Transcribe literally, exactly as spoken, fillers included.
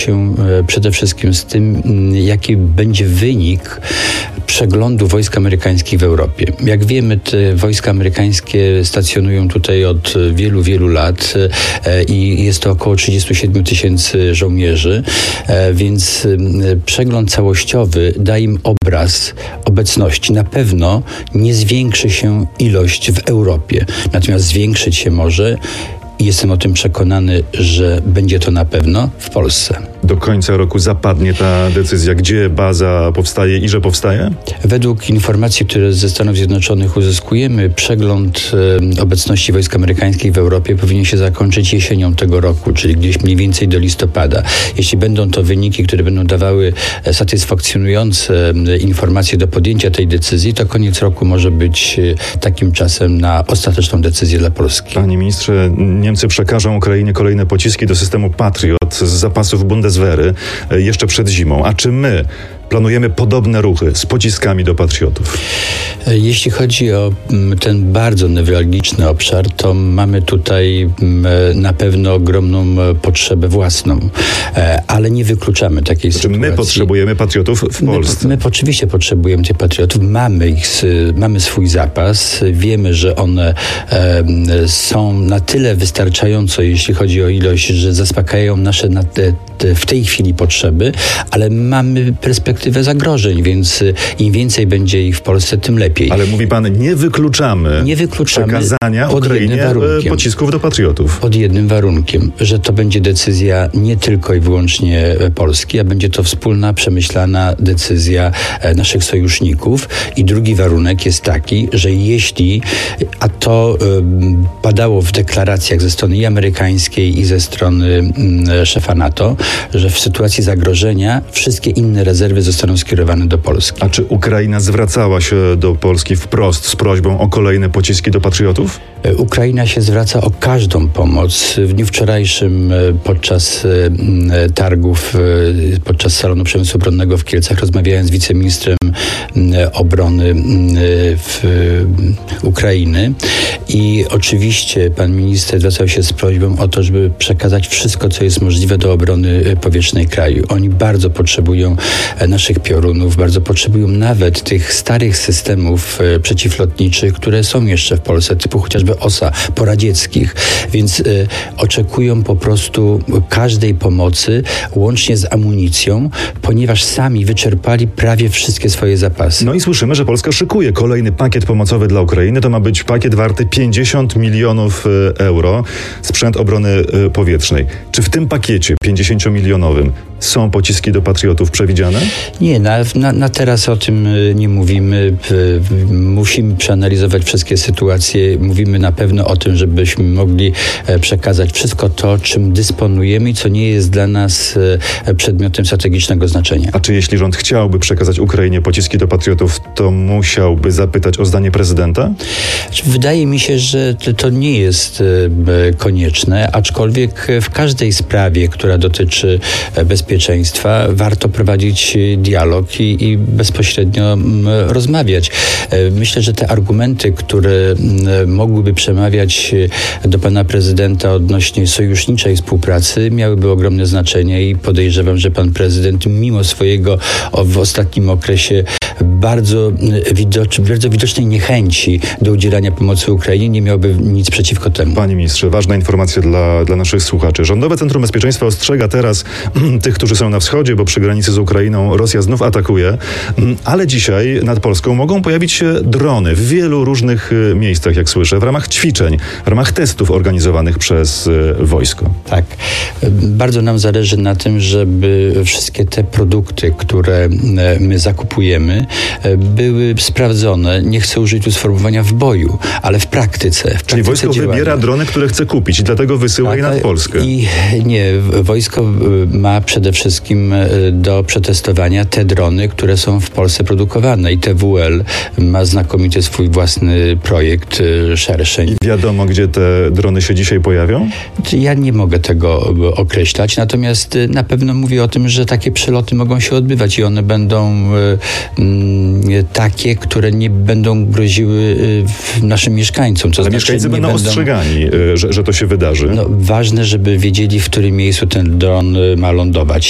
się przede wszystkim z tym, jaki będzie wynik przeglądu wojsk amerykańskich w Europie. Jak wiemy, te wojska amerykańskie stacjonują tutaj od wielu, wielu lat i jest to około trzydzieści siedem tysięcy żołnierzy, więc przegląd całościowy da im obraz obecności. Na pewno nie zwiększy się ilość w Europie, natomiast zwiększyć się może, i jestem o tym przekonany, że będzie to na pewno w Polsce. Do końca roku zapadnie ta decyzja, gdzie baza powstaje i że powstaje? Według informacji, które ze Stanów Zjednoczonych uzyskujemy, przegląd e, obecności wojsk amerykańskich w Europie powinien się zakończyć jesienią tego roku, czyli gdzieś mniej więcej do listopada. Jeśli będą to wyniki, które będą dawały satysfakcjonujące informacje do podjęcia tej decyzji, to koniec roku może być takim czasem na ostateczną decyzję dla Polski. Panie ministrze, Niemcy przekażą Ukrainie kolejne pociski do systemu Patriot z zapasów Bundeswehry jeszcze przed zimą. A czy my planujemy podobne ruchy z pociskami do Patriotów? Jeśli chodzi o ten bardzo newralgiczny obszar, to mamy tutaj na pewno ogromną potrzebę własną, ale nie wykluczamy takiej znaczy, sytuacji. My potrzebujemy Patriotów w Polsce. My, my oczywiście potrzebujemy tych Patriotów. Mamy ich, mamy swój zapas. Wiemy, że one e, są na tyle wystarczająco, jeśli chodzi o ilość, że zaspokajają nasze na te, te, w tej chwili potrzeby, ale mamy perspektywę zagrożeń, więc im więcej będzie ich w Polsce, tym lepiej. Ale mówi pan, nie wykluczamy, nie wykluczamy przekazania Ukrainie pocisków do Patriotów. Pod jednym warunkiem, że to będzie decyzja nie tylko i wyłącznie Polski, a będzie to wspólna, przemyślana decyzja naszych sojuszników. I drugi warunek jest taki, że jeśli, a to y, padało w deklaracjach ze strony i amerykańskiej, i ze strony y, szefa NATO, że w sytuacji zagrożenia wszystkie inne rezerwy zostaną skierowane do Polski. A czy Ukraina zwracała się do Polski wprost z prośbą o kolejne pociski do Patriotów? Ukraina się zwraca o każdą pomoc. W dniu wczorajszym podczas targów, podczas Salonu Przemysłu Obronnego w Kielcach rozmawiałem z wiceministrem obrony w Ukrainy i oczywiście pan minister zwracał się z prośbą o to, żeby przekazać wszystko, co jest możliwe do obrony powietrznej kraju. Oni bardzo potrzebują naszych piorunów, bardzo potrzebują nawet tych starych systemów przeciwlotniczych, które są jeszcze w Polsce, typu chociażby osa poradzieckich, więc y, oczekują po prostu każdej pomocy, łącznie z amunicją, ponieważ sami wyczerpali prawie wszystkie swoje zapasy. No i słyszymy, że Polska szykuje kolejny pakiet pomocowy dla Ukrainy. To ma być pakiet warty pięćdziesiąt milionów euro, sprzęt obrony powietrznej. Czy w tym pakiecie pięćdziesięciomilionowym są pociski do Patriotów przewidziane? Nie, na, na, na teraz o tym nie mówimy. Musimy przeanalizować wszystkie sytuacje. Mówimy na pewno o tym, żebyśmy mogli przekazać wszystko to, czym dysponujemy i co nie jest dla nas przedmiotem strategicznego znaczenia. A czy jeśli rząd chciałby przekazać Ukrainie pociski do Patriotów, to musiałby zapytać o zdanie prezydenta? Wydaje mi się, że to nie jest konieczne, aczkolwiek w każdej sprawie, która dotyczy bezpieczeństwa, warto prowadzić dialog i, i bezpośrednio rozmawiać. Myślę, że te argumenty, które mogłyby przemawiać do pana prezydenta odnośnie sojuszniczej współpracy, miałyby ogromne znaczenie i podejrzewam, że pan prezydent mimo swojego w ostatnim okresie bardzo, widocz, bardzo widocznej niechęci do udzielania pomocy Ukrainie nie miałby nic przeciwko temu. Panie ministrze, ważna informacja dla, dla naszych słuchaczy. Rządowe Centrum Bezpieczeństwa ostrzega teraz tych, którzy są na wschodzie, bo przy granicy z Ukrainą Rosja znów atakuje, ale dzisiaj nad Polską mogą pojawić się drony w wielu różnych miejscach, jak słyszę, w ramach ćwiczeń, w ramach testów organizowanych przez wojsko. Tak. Bardzo nam zależy na tym, żeby wszystkie te produkty, które my zakupujemy, były sprawdzone. Nie chcę użyć tu sformułowania w boju, ale w praktyce. W Czyli praktyce wojsko działania. wybiera drony, które chce kupić i dlatego wysyła je nad Polskę. I nie, wojsko ma przede wszystkim do przetestowania te drony, które są w Polsce produkowane i T W L ma znakomity swój własny projekt szerszy. I wiadomo, gdzie te drony się dzisiaj pojawią? Ja nie mogę tego określać, natomiast na pewno mówię o tym, że takie przeloty mogą się odbywać i one będą takie, które nie będą groziły naszym mieszkańcom. To Ale znaczy, mieszkańcy będą, będą ostrzegani, że, że to się wydarzy. No, ważne, żeby wiedzieli, w którym miejscu ten dron ma lądować.